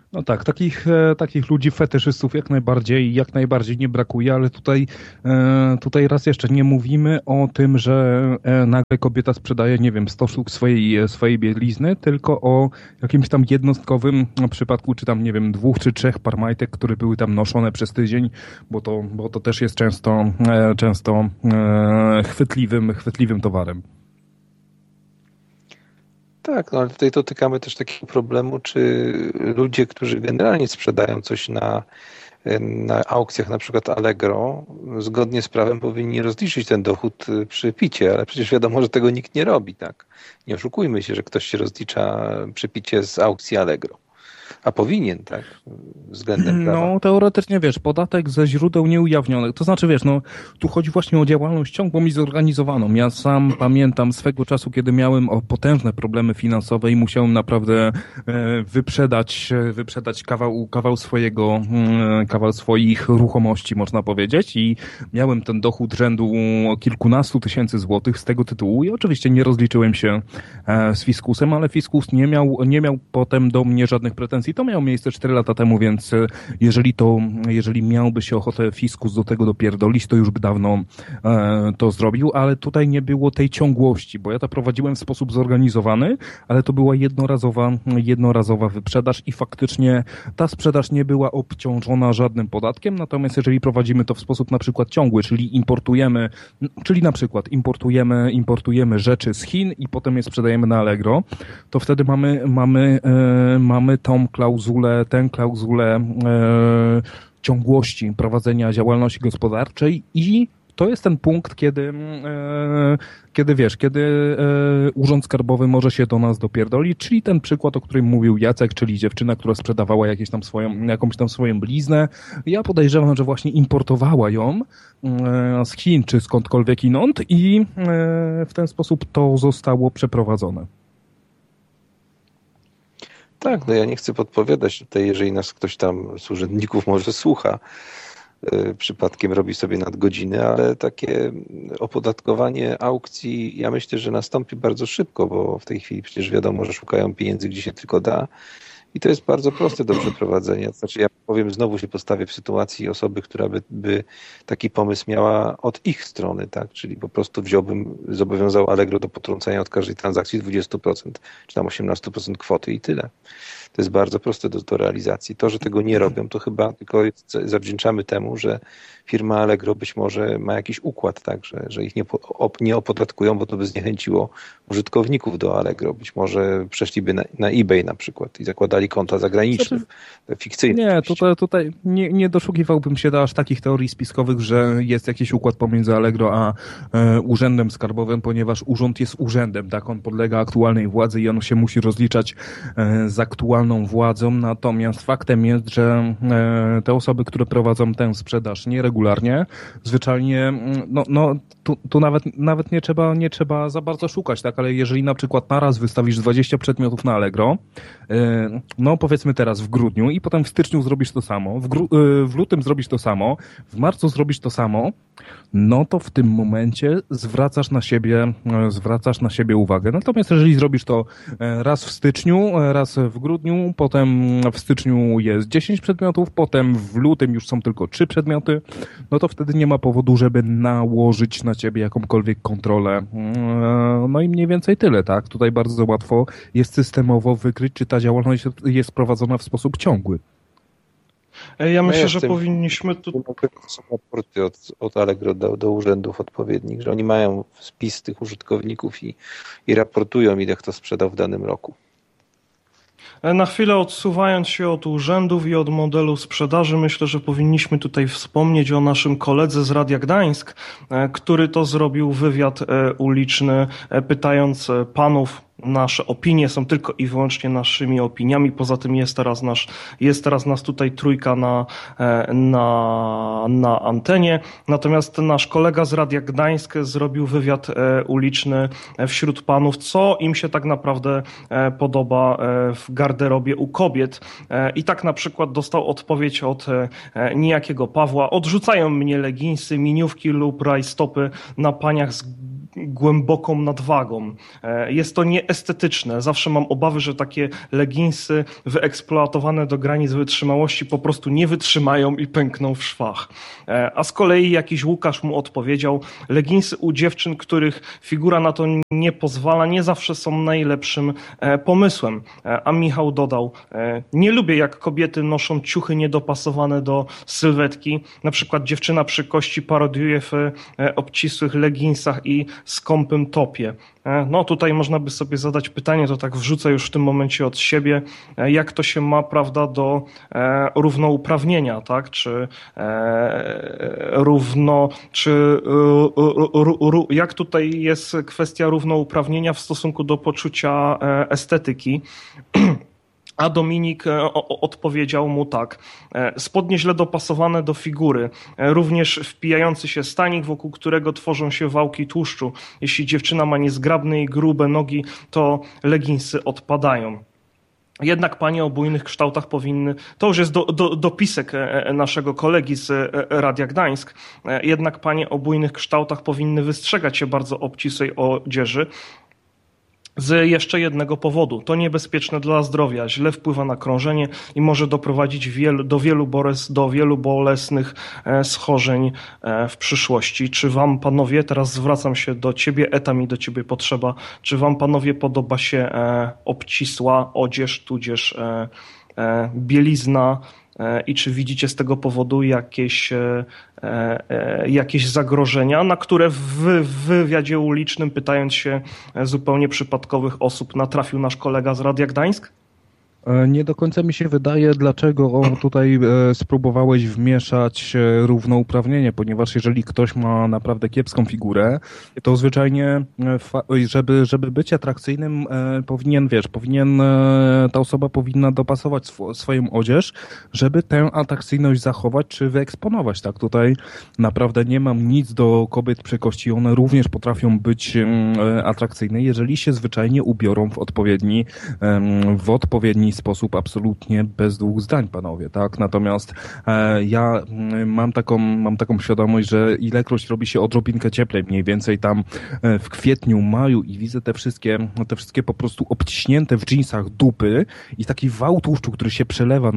No tak, takich ludzi, fetyszystów jak najbardziej nie brakuje, ale tutaj raz jeszcze nie mówimy o tym, że nagle kobieta sprzedaje, nie wiem, 100 sztuk swojej bielizny, tylko o jakimś tam jednostkowym przypadku, czy tam, nie wiem, 2 czy 3 par majtek, które były tam noszone przez tydzień, bo to też jest często chwytliwym towarem. Tak, no ale tutaj dotykamy też takiego problemu, czy ludzie, którzy generalnie sprzedają coś na aukcjach, na przykład Allegro, zgodnie z prawem powinni rozliczyć ten dochód przy picie, ale przecież wiadomo, że tego nikt nie robi, tak? Nie oszukujmy się, że ktoś się rozlicza przy picie z aukcji Allegro. A powinien, tak? Względem prawa. No, teoretycznie, wiesz, podatek ze źródeł nieujawnionych. To znaczy, wiesz, no, tu chodzi właśnie o działalność ciągłą i zorganizowaną. Ja sam pamiętam swego czasu, kiedy miałem potężne problemy finansowe i musiałem naprawdę wyprzedać kawał swoich ruchomości, można powiedzieć, i miałem ten dochód rzędu kilkunastu tysięcy złotych z tego tytułu i oczywiście nie rozliczyłem się z fiskusem, ale fiskus nie miał potem do mnie żadnych pretensji. To miało miejsce 4 lata temu, więc jeżeli miałby się ochotę fiskus do tego dopierdolić, to już by dawno to zrobił, ale tutaj nie było tej ciągłości, bo ja to prowadziłem w sposób zorganizowany, ale to była jednorazowa wyprzedaż i faktycznie ta sprzedaż nie była obciążona żadnym podatkiem, natomiast jeżeli prowadzimy to w sposób na przykład ciągły, czyli na przykład importujemy rzeczy z Chin i potem je sprzedajemy na Allegro, to wtedy mamy tę klauzulę ciągłości prowadzenia działalności gospodarczej i to jest ten punkt, kiedy Urząd Skarbowy może się do nas dopierdolić, czyli ten przykład, o którym mówił Jacek, czyli dziewczyna, która sprzedawała jakąś tam swoją bliznę. Ja podejrzewam, że właśnie importowała ją z Chin czy skądkolwiek inąd i w ten sposób to zostało przeprowadzone. Tak, no ja nie chcę podpowiadać tutaj, jeżeli nas ktoś tam z urzędników może słucha, przypadkiem robi sobie nadgodziny, ale takie opodatkowanie aukcji, ja myślę, że nastąpi bardzo szybko, bo w tej chwili przecież wiadomo, że szukają pieniędzy, gdzie się tylko da. I to jest bardzo proste do przeprowadzenia. Znaczy ja powiem, znowu się postawię w sytuacji osoby, która by taki pomysł miała od ich strony, tak? Czyli po prostu zobowiązał Allegro do potrącenia od każdej transakcji 20% czy tam 18% kwoty i tyle. To jest bardzo proste do realizacji. To, że tego nie robią, to chyba tylko zawdzięczamy temu, że firma Allegro być może ma jakiś układ, tak, że ich nie opodatkują, bo to by zniechęciło użytkowników do Allegro. Być może przeszliby na eBay na przykład i zakładali konta zagraniczne, fikcyjne. Nie, tutaj nie doszukiwałbym się do aż takich teorii spiskowych, że jest jakiś układ pomiędzy Allegro a Urzędem Skarbowym, ponieważ urząd jest urzędem, tak, on podlega aktualnej władzy i on się musi rozliczać z aktualną władzą, natomiast faktem jest, że te osoby, które prowadzą tę sprzedaż nieregularnie, zwyczajnie, tu nawet nie trzeba za bardzo szukać, tak, ale jeżeli na przykład naraz wystawisz 20 przedmiotów na Allegro, no powiedzmy teraz w grudniu i potem w styczniu zrobisz to samo, w lutym zrobisz to samo, w marcu zrobisz to samo, no to w tym momencie zwracasz na siebie uwagę. Natomiast jeżeli zrobisz to raz w styczniu, raz w grudniu, potem w styczniu jest 10 przedmiotów, potem w lutym już są tylko 3 przedmioty, no to wtedy nie ma powodu, żeby nałożyć na ciebie jakąkolwiek kontrolę. No i mniej więcej tyle, tak? Tutaj bardzo łatwo jest systemowo wykryć, czy ta działalność jest prowadzona w sposób ciągły. Ja myślę, że powinniśmy tu... Są raporty od Allegro do urzędów odpowiednich, że oni mają spis tych użytkowników i raportują, ile kto sprzedał w danym roku. Na chwilę odsuwając się od urzędów i od modelu sprzedaży, myślę, że powinniśmy tutaj wspomnieć o naszym koledze z Radia Gdańsk, który to zrobił wywiad uliczny, pytając panów. Nasze opinie są tylko i wyłącznie naszymi opiniami. Poza tym jest teraz nas tutaj trójka na antenie. Natomiast nasz kolega z Radia Gdańsk zrobił wywiad uliczny wśród panów, co im się tak naprawdę podoba w garderobie u kobiet. I tak na przykład dostał odpowiedź od niejakiego Pawła. Odrzucają mnie leginsy, miniówki lub rajstopy na paniach głęboką nadwagą. Jest to nieestetyczne. Zawsze mam obawy, że takie leginsy wyeksploatowane do granic wytrzymałości po prostu nie wytrzymają i pękną w szwach. A z kolei jakiś Łukasz mu odpowiedział, leginsy u dziewczyn, których figura na to nie pozwala, nie zawsze są najlepszym pomysłem. A Michał dodał, nie lubię jak kobiety noszą ciuchy niedopasowane do sylwetki. Na przykład dziewczyna przy kości parodiuje w obcisłych leginsach i skąpym topie. No tutaj można by sobie zadać pytanie, to tak wrzucę już w tym momencie od siebie, jak to się ma, prawda, do równouprawnienia, tak? Jak tutaj jest kwestia równouprawnienia w stosunku do poczucia estetyki? A Dominik odpowiedział mu tak, spodnie źle dopasowane do figury, również wpijający się stanik, wokół którego tworzą się wałki tłuszczu. Jeśli dziewczyna ma niezgrabne i grube nogi, to leginsy odpadają. Jednak panie o bujnych kształtach powinny, to już jest dopisek naszego kolegi z Radia Gdańsk, jednak panie o bujnych kształtach powinny wystrzegać się bardzo obcisłej odzieży, z jeszcze jednego powodu. To niebezpieczne dla zdrowia, źle wpływa na krążenie i może doprowadzić do wielu bolesnych schorzeń w przyszłości. Czy wam, panowie, teraz zwracam się do ciebie, Eta, mi do ciebie potrzeba, czy wam, panowie, podoba się obcisła odzież, tudzież bielizna i czy widzicie z tego powodu jakieś zagrożenia, na które w wywiadzie ulicznym, pytając się zupełnie przypadkowych osób, natrafił nasz kolega z Radia Gdańsk? Nie do końca mi się wydaje, dlaczego tutaj spróbowałeś wmieszać równouprawnienie, ponieważ jeżeli ktoś ma naprawdę kiepską figurę, to zwyczajnie, żeby być atrakcyjnym, ta osoba powinna dopasować swoją odzież, żeby tę atrakcyjność zachować czy wyeksponować. Tak, tutaj naprawdę nie mam nic do kobiet przy kości, one również potrafią być atrakcyjne, jeżeli się zwyczajnie ubiorą w odpowiedni sposób, absolutnie bez dwóch zdań, panowie, tak? Natomiast ja mam taką świadomość, że ilekroć robi się odrobinkę cieplej, mniej więcej tam w kwietniu, maju i widzę te wszystkie po prostu obciśnięte w dżinsach dupy i taki wał tłuszczu, który się przelewa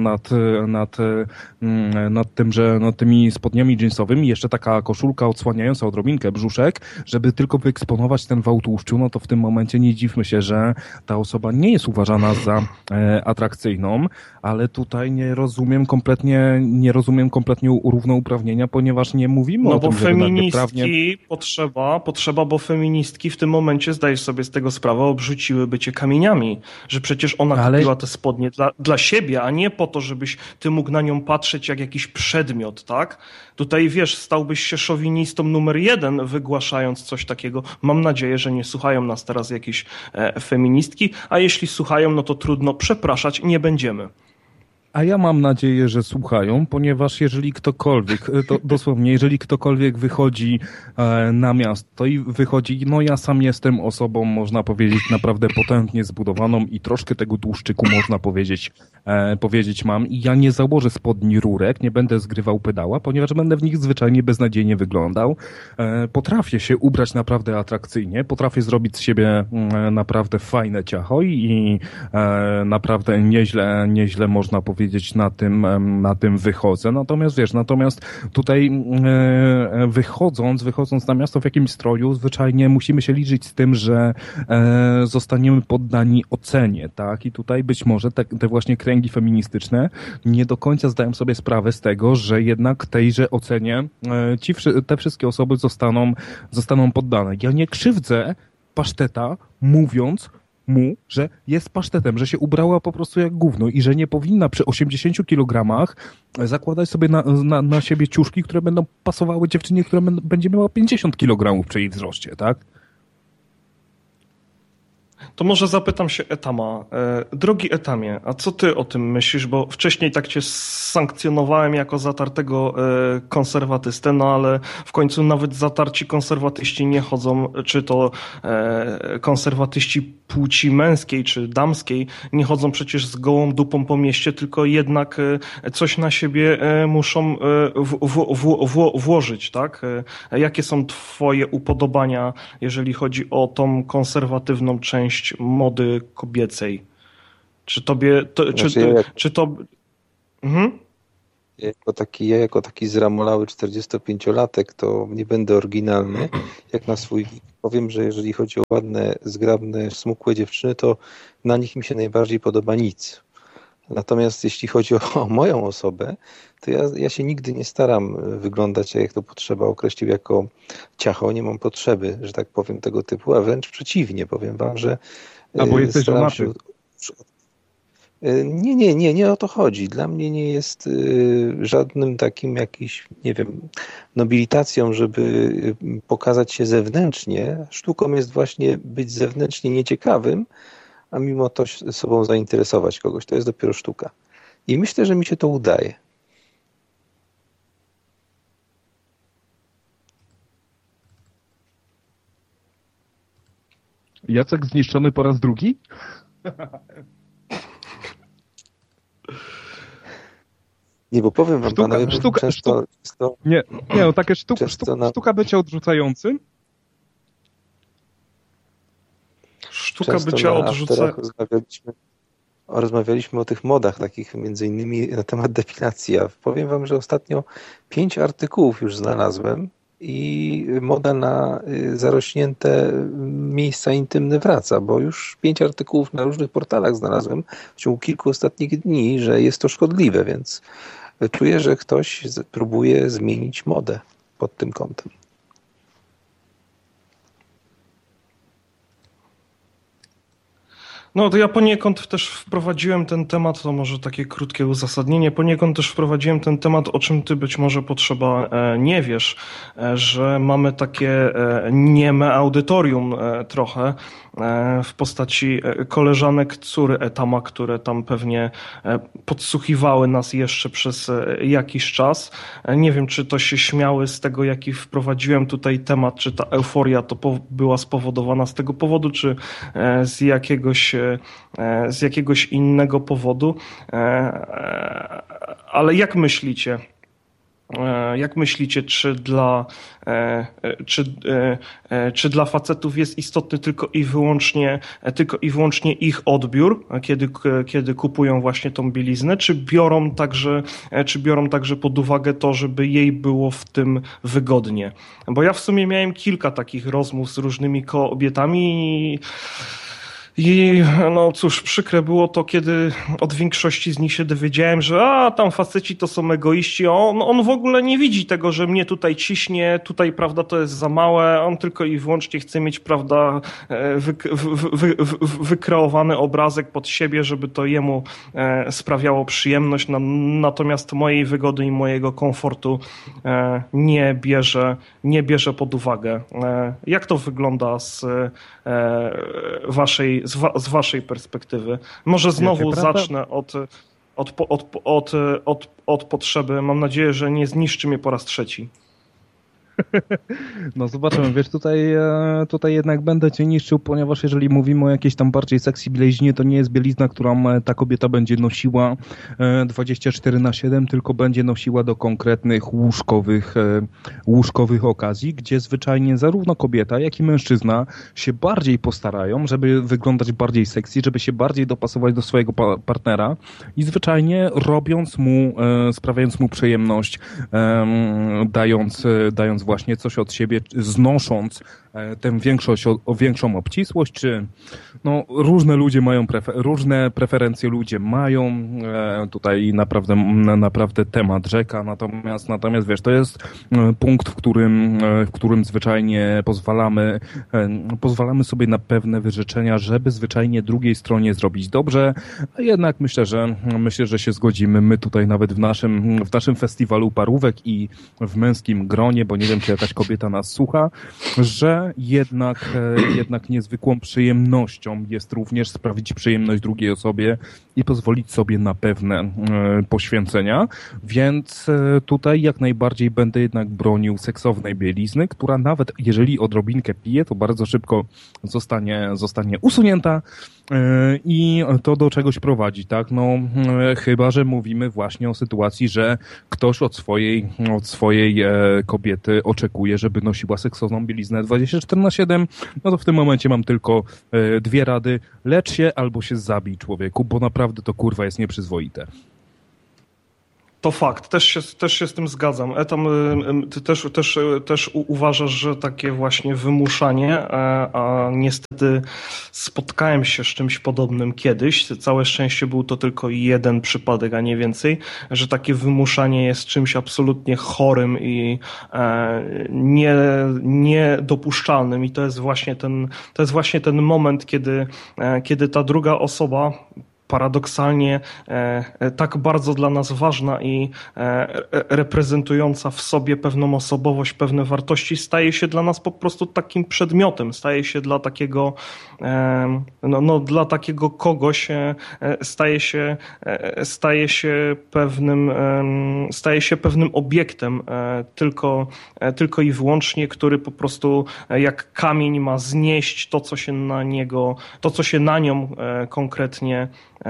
nad tymi spodniami dżinsowymi, jeszcze taka koszulka odsłaniająca odrobinkę brzuszek, żeby tylko wyeksponować ten wał tłuszczu, no to w tym momencie nie dziwmy się, że ta osoba nie jest uważana za atrakcyjną, ale tutaj nie rozumiem kompletnie równouprawnienia, bo nie mówimy o tym, że feministki potrzeba, bo feministki w tym momencie, zdajesz sobie z tego sprawę, obrzuciłyby cię kamieniami, że przecież ona kupiła te spodnie dla siebie, a nie po to, żebyś ty mógł na nią patrzeć jak jakiś przedmiot, tak? Tutaj, wiesz, stałbyś się szowinistą numer 1, wygłaszając coś takiego. Mam nadzieję, że nie słuchają nas teraz jakieś feministki, a jeśli słuchają, no to trudno, przepraszać nie będziemy. A ja mam nadzieję, że słuchają, ponieważ jeżeli ktokolwiek wychodzi na miasto i wychodzi, no ja sam jestem osobą, można powiedzieć, naprawdę potężnie zbudowaną i troszkę tego tłuszczyku, można powiedzieć mam i ja nie założę spodni rurek, nie będę zgrywał pedała, ponieważ będę w nich zwyczajnie beznadziejnie wyglądał. Potrafię się ubrać naprawdę atrakcyjnie, potrafię zrobić z siebie naprawdę fajne ciacho i naprawdę nieźle można powiedzieć na tym wychodzę. Natomiast tutaj wychodząc na miasto w jakimś stroju, zwyczajnie musimy się liczyć z tym, że zostaniemy poddani ocenie, tak? I tutaj być może te właśnie kręgi feministyczne nie do końca zdają sobie sprawę z tego, że jednak tejże ocenie te wszystkie osoby zostaną poddane. Ja nie krzywdzę paszteta, mówiąc mu, że jest pasztetem, że się ubrała po prostu jak gówno i że nie powinna przy 80 kilogramach zakładać sobie na siebie ciuszki, które będą pasowały dziewczynie, która będzie miała 50 kilogramów przy jej wzroście, tak? To może zapytam się Etama. Drogi Etamie, a co ty o tym myślisz? Bo wcześniej tak cię sankcjonowałem jako zatartego konserwatystę, no ale w końcu nawet zatarci konserwatyści nie chodzą, czy to konserwatyści płci męskiej czy damskiej, nie chodzą przecież z gołą dupą po mieście, tylko jednak coś na siebie muszą włożyć, tak? Jakie są twoje upodobania, jeżeli chodzi o tą konserwatywną część mody kobiecej? Czy tobie... Czy to... Mhm. Ja jako taki zramolały 45-latek to nie będę oryginalny. Jak na swój wiek powiem, że jeżeli chodzi o ładne, zgrabne, smukłe dziewczyny, to na nich mi się najbardziej podoba nic. Natomiast jeśli chodzi o moją osobę, to ja się nigdy nie staram wyglądać, jak to potrzeba określił, jako ciacho. Nie mam potrzeby, że tak powiem, tego typu, a wręcz przeciwnie. Powiem wam, że bo jesteś żonaty. Nie o to chodzi. Dla mnie nie jest żadnym takim jakiś, nie wiem, nobilitacją, żeby pokazać się zewnętrznie. Sztuką jest właśnie być zewnętrznie nieciekawym, a mimo to sobą zainteresować kogoś. To jest dopiero sztuka. I myślę, że mi się to udaje. Jacek zniszczony po raz drugi? Nie, bo powiem wam, panowie, często... Nie, no takie sztuka bycia odrzucającym. Sztuka bycia odrzucającym. Rozmawialiśmy o tych modach takich, między innymi na temat depilacji. Ja powiem wam, że ostatnio 5 artykułów już znalazłem i moda na zarośnięte miejsca intymne wraca, bo już 5 artykułów na różnych portalach znalazłem w ciągu kilku ostatnich dni, że jest to szkodliwe, więc czuję, że ktoś próbuje zmienić modę pod tym kątem. No to ja poniekąd też wprowadziłem ten temat, to może takie krótkie uzasadnienie, poniekąd też wprowadziłem ten temat, o czym ty być może nie wiesz, że mamy takie nieme audytorium trochę w postaci koleżanek córy Etama, które tam pewnie podsłuchiwały nas jeszcze przez jakiś czas. Nie wiem, czy to się śmiały z tego, jaki wprowadziłem tutaj temat, czy ta euforia to była spowodowana z tego powodu, czy z jakiegoś innego powodu. Ale jak myślicie? Czy dla facetów jest istotny tylko i wyłącznie ich odbiór, kiedy kupują właśnie tą bieliznę, czy biorą także pod uwagę to, żeby jej było w tym wygodnie? Bo ja w sumie miałem kilka takich rozmów z różnymi kobietami i no cóż, przykre było to, kiedy od większości z nich się dowiedziałem, że tam faceci to są egoiści, on w ogóle nie widzi tego, że mnie tutaj ciśnie, tutaj, prawda, to jest za małe, on tylko i wyłącznie chce mieć, prawda, wykreowany obrazek pod siebie, żeby to jemu sprawiało przyjemność, natomiast mojej wygody i mojego komfortu nie bierze pod uwagę. Jak to wygląda z waszej perspektywy? Może znowu zacznę od potrzeby. Mam nadzieję, że nie zniszczy mnie po raz trzeci. No zobaczymy, wiesz, tutaj jednak będę cię niszczył, ponieważ jeżeli mówimy o jakiejś tam bardziej sexy bieliźnie, to nie jest bielizna, którą ta kobieta będzie nosiła 24/7, tylko będzie nosiła do konkretnych łóżkowych okazji, gdzie zwyczajnie zarówno kobieta, jak i mężczyzna się bardziej postarają, żeby wyglądać bardziej sexy, żeby się bardziej dopasować do swojego partnera i zwyczajnie sprawiając mu przyjemność, dając właśnie coś od siebie, znosząc tę większą obcisłość, czy no, różne ludzie mają różne preferencje ludzie mają, tutaj naprawdę temat rzeka, natomiast wiesz, to jest punkt, w którym zwyczajnie pozwalamy sobie na pewne wyrzeczenia, żeby zwyczajnie drugiej stronie zrobić dobrze, a jednak myślę, że się zgodzimy, my tutaj nawet w naszym festiwalu parówek i w męskim gronie, bo nie wiem, czy jakaś kobieta nas słucha, że ale jednak niezwykłą przyjemnością jest również sprawić przyjemność drugiej osobie i pozwolić sobie na pewne poświęcenia, więc tutaj jak najbardziej będę jednak bronił seksownej bielizny, która nawet jeżeli odrobinkę pije, to bardzo szybko zostanie usunięta i to do czegoś prowadzi, tak? No chyba że mówimy właśnie o sytuacji, że ktoś od swojej kobiety oczekuje, żeby nosiła seksowną bieliznę 24/7, no to w tym momencie mam tylko dwie rady: lecz się albo się zabij, człowieku, bo naprawdę to kurwa jest nieprzyzwoite. To fakt, też się z tym zgadzam. Ty też uważasz, że takie właśnie wymuszanie, a niestety spotkałem się z czymś podobnym kiedyś, całe szczęście był to tylko jeden przypadek, a nie więcej, że takie wymuszanie jest czymś absolutnie chorym i niedopuszczalnym i to jest właśnie ten moment, kiedy ta druga osoba, paradoksalnie tak bardzo dla nas ważna i reprezentująca w sobie pewną osobowość, pewne wartości, staje się dla nas po prostu takim przedmiotem, staje się dla takiego dla takiego kogoś, staje się pewnym obiektem tylko i wyłącznie, który po prostu jak kamień ma znieść to, co się na nią konkretnie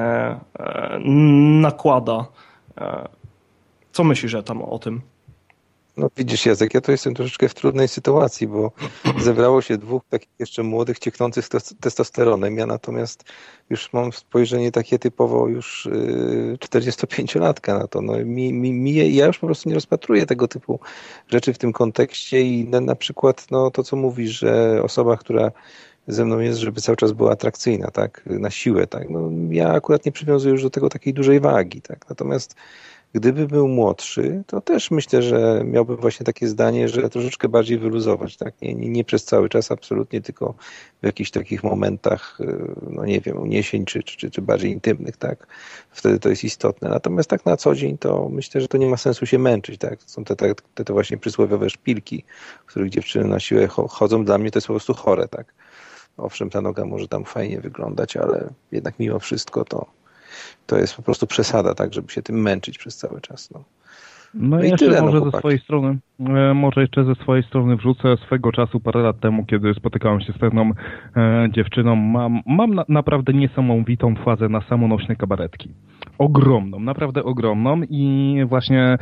nakłada. Co myślisz tam o tym? No widzisz, Jacek, ja to jestem troszeczkę w trudnej sytuacji, bo zebrało się dwóch takich jeszcze młodych, cieknących testosteronem. Ja natomiast już mam spojrzenie takie typowo już 45-latka na to. No, ja już po prostu nie rozpatruję tego typu rzeczy w tym kontekście i na przykład to, co mówisz, że osoba, która ze mną jest, żeby cały czas była atrakcyjna, tak, na siłę, tak. No, ja akurat nie przywiązuję już do tego takiej dużej wagi, tak. Natomiast gdyby był młodszy, to też myślę, że miałbym właśnie takie zdanie, że troszeczkę bardziej wyluzować, tak. Nie przez cały czas absolutnie, tylko w jakichś takich momentach, no nie wiem, uniesień czy bardziej intymnych, tak. Wtedy to jest istotne. Natomiast tak na co dzień to myślę, że to nie ma sensu się męczyć, tak. To są te właśnie przysłowiowe szpilki, w których dziewczyny na siłę chodzą. Dla mnie to jest po prostu chore, tak. Owszem, ta noga może tam fajnie wyglądać, ale jednak mimo wszystko to jest po prostu przesada, tak, żeby się tym męczyć przez cały czas. No i jeszcze tyle, może jeszcze ze swojej strony wrzucę swego czasu, parę lat temu, kiedy spotykałem się z pewną dziewczyną, mam naprawdę niesamowitą fazę na samonośne kabaretki. Ogromną, naprawdę ogromną i właśnie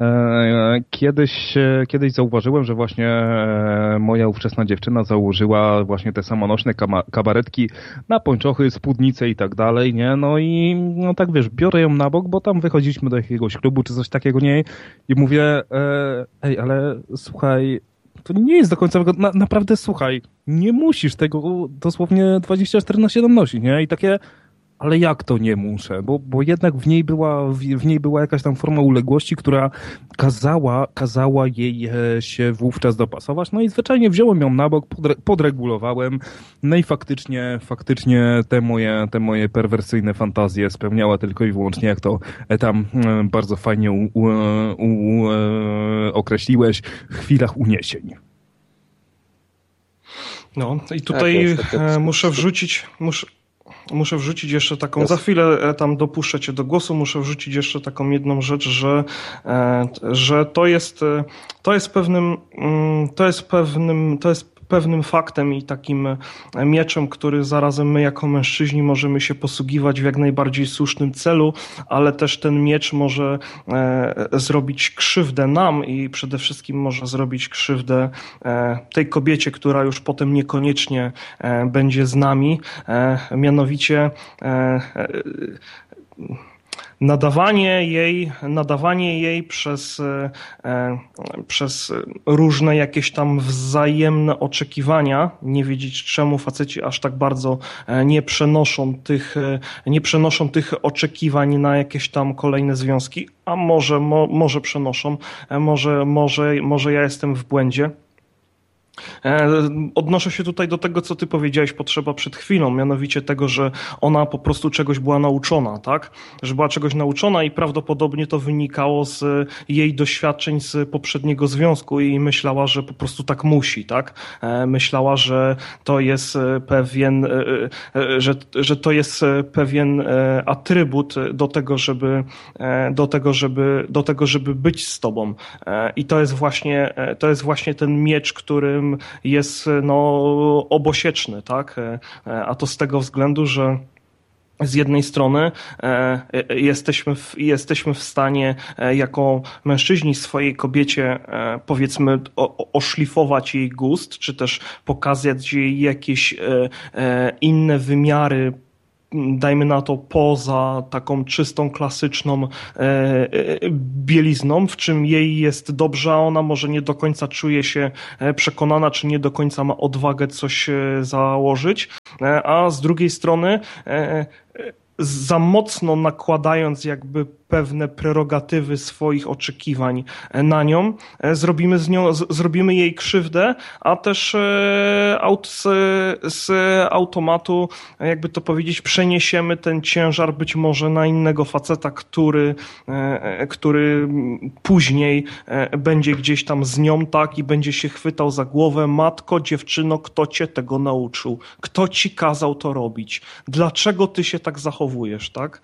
kiedyś zauważyłem, że właśnie moja ówczesna dziewczyna założyła właśnie te samonośne kabaretki na pończochy, spódnice i tak dalej, nie? No i tak wiesz, biorę ją na bok, bo tam wychodziliśmy do jakiegoś klubu czy coś takiego, nie? I mówię, ej, ale słuchaj, to nie jest do końca naprawdę, słuchaj, nie musisz tego dosłownie 24/7 nosić, nie? I takie, ale jak to nie muszę? Bo jednak w niej była jakaś tam forma uległości, która kazała jej się wówczas dopasować. No i zwyczajnie wziąłem ją na bok, podregulowałem. No i faktycznie te moje perwersyjne fantazje spełniała tylko i wyłącznie, jak to tam bardzo fajnie określiłeś, w chwilach uniesień. No i tutaj muszę wrzucić jeszcze taką, za chwilę tam dopuszczę cię do głosu, muszę wrzucić jeszcze taką jedną rzecz, że to jest pewnym faktem i takim mieczem, który zarazem my jako mężczyźni możemy się posługiwać w jak najbardziej słusznym celu, ale też ten miecz może zrobić krzywdę nam i przede wszystkim może zrobić krzywdę tej kobiecie, która już potem niekoniecznie będzie z nami. Mianowicie nadawanie jej przez różne jakieś tam wzajemne oczekiwania, nie wiedzieć czemu faceci aż tak bardzo nie przenoszą tych oczekiwań na jakieś tam kolejne związki, a może przenoszą, może ja jestem w błędzie. Odnoszę się tutaj do tego, co ty powiedziałeś, Potrzeba przed chwilą, mianowicie tego, że ona po prostu czegoś była nauczona, tak? Że była czegoś nauczona i prawdopodobnie to wynikało z jej doświadczeń z poprzedniego związku i myślała, że po prostu tak musi, tak? Myślała, że to jest pewien, że to jest pewien atrybut do tego, żeby być z tobą. I to jest właśnie ten miecz, którym jest obosieczny, tak? A to z tego względu, że z jednej strony jesteśmy w stanie jako mężczyźni swojej kobiecie powiedzmy oszlifować jej gust, czy też pokazać jej jakieś inne wymiary, dajmy na to poza taką czystą, klasyczną bielizną, w czym jej jest dobrze, a ona może nie do końca czuje się przekonana, czy nie do końca ma odwagę coś założyć, a z drugiej strony za mocno nakładając jakby pewne prerogatywy swoich oczekiwań na nią, zrobimy jej krzywdę, a też z automatu, jakby to powiedzieć, przeniesiemy ten ciężar być może na innego faceta, który później będzie gdzieś tam z nią, tak, i będzie się chwytał za głowę: matko, dziewczyno, kto cię tego nauczył? Kto ci kazał to robić? Dlaczego ty się tak zachowujesz, tak?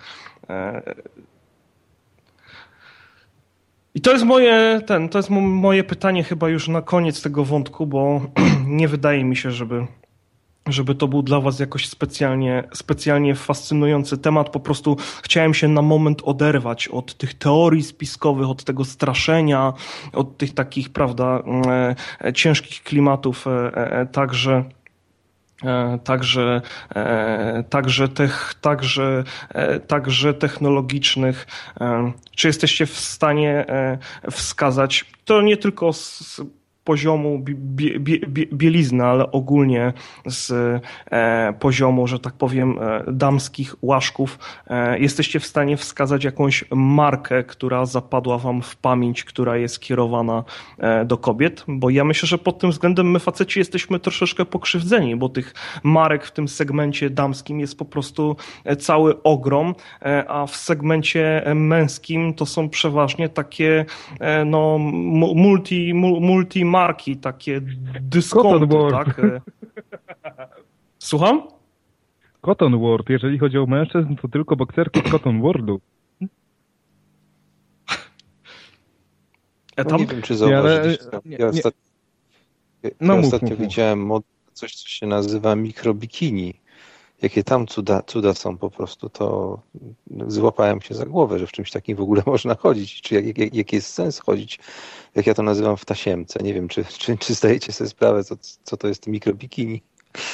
I to jest moje pytanie chyba już na koniec tego wątku, bo nie wydaje mi się, żeby to był dla was jakoś specjalnie fascynujący temat. Po prostu chciałem się na moment oderwać od tych teorii spiskowych, od tego straszenia, od tych takich, prawda, ciężkich klimatów, także technologicznych. Czy jesteście w stanie wskazać, to nie tylko z poziomu bielizny, ale ogólnie z poziomu, że tak powiem, damskich łaszków, jesteście w stanie wskazać jakąś markę, która zapadła wam w pamięć, która jest kierowana do kobiet? Bo ja myślę, że pod tym względem my faceci jesteśmy troszeczkę pokrzywdzeni, bo tych marek w tym segmencie damskim jest po prostu cały ogrom, a w segmencie męskim to są przeważnie takie multi marki, takie dyskonty, tak? Słucham? Cotton World. Jeżeli chodzi o mężczyzn, to tylko bokserki z Cotton Worldu. Nie wiem, czy zauważyliście. Ja ostatnio widziałem coś, co się nazywa mikrobikini. Jakie tam cuda są po prostu, to złapałem się za głowę, że w czymś takim w ogóle można chodzić. Czy jaki jest sens chodzić, jak ja to nazywam, w tasiemce. Nie wiem, czy zdajecie sobie sprawę, co to jest mikrobikini.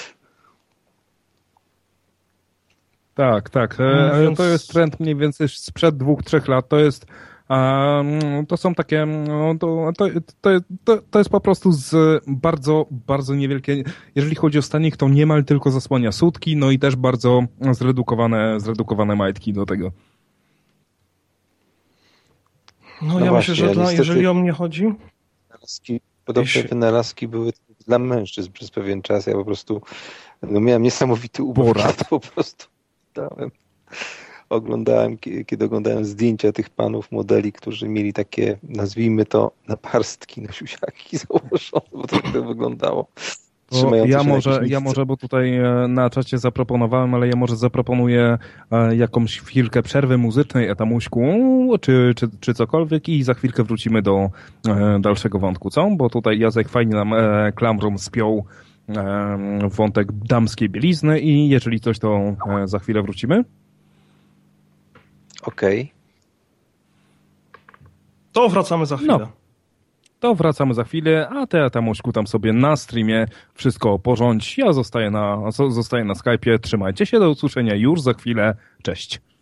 Tak. To jest trend mniej więcej sprzed 2-3 lat. To są takie, to jest po prostu z bardzo, bardzo niewielkie, jeżeli chodzi o stanik, to niemal tylko zasłania sutki, no i też bardzo zredukowane majtki do tego. No ja myślę, że jeżeli o mnie chodzi... Podobne wynalazki były dla mężczyzn przez pewien czas. Ja po prostu miałem niesamowity ubaw, po prostu kiedy oglądałem zdjęcia tych panów modeli, którzy mieli takie, nazwijmy to, naparstki na siusiaki założone, bo to tak to wyglądało. Ja może, bo tutaj na czacie zaproponowałem, ale ja może zaproponuję jakąś chwilkę przerwy muzycznej, Etamuśku, czy cokolwiek, i za chwilkę wrócimy do dalszego wątku, co? Bo tutaj Jacek fajnie nam klamrą spiął wątek damskiej bielizny i jeżeli coś, to za chwilę wrócimy. Okej. To wracamy za chwilę. No. To wracamy za chwilę, a ty, Tamuśku, tam sobie na streamie wszystko porządź. Ja zostaję na Skype'ie. Trzymajcie się, do usłyszenia już za chwilę. Cześć.